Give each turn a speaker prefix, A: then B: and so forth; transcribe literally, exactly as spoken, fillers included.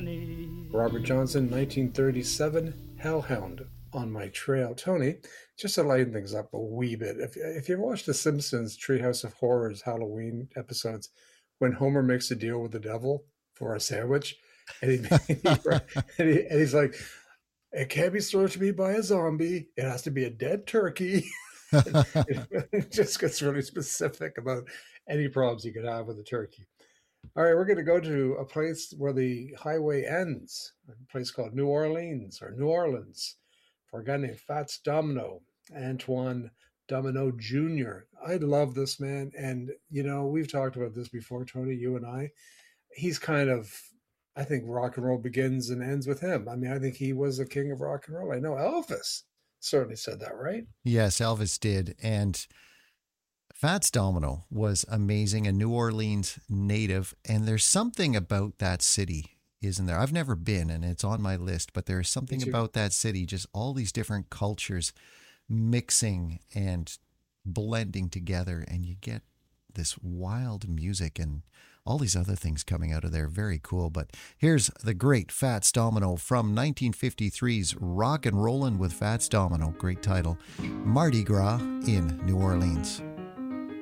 A: Robert Johnson, nineteen thirty-seven, Hellhound on My Trail. Tony, just to lighten things up a wee bit, if, if you ever watched The Simpsons Treehouse of Horrors Halloween episodes, when Homer makes a deal with the devil for a sandwich, and, he, he, and, he, and he's like, it can't be served to me by a zombie. It has to be a dead turkey. It just gets really specific about any problems you could have with a turkey. All right, we're going to go to a place where the highway ends, a place called New Orleans or New Orleans, for a guy named Fats Domino, Antoine Domino Junior I love this man. And, you know, we've talked about this before, Tony, you and I. He's kind of, I think rock and roll begins and ends with him. I mean, I think he was the king of rock and roll. I know Elvis certainly said that, right?
B: Yes, Elvis did. And Fats Domino was amazing, a New Orleans native. And there's something about that city, isn't there? I've never been, and it's on my list, but there's something about that city, just all these different cultures mixing and blending together, and you get this wild music and all these other things coming out of there. Very cool. But here's the great Fats Domino from nineteen fifty-three's Rock and Rollin' with Fats Domino. Great title. Mardi Gras in New Orleans.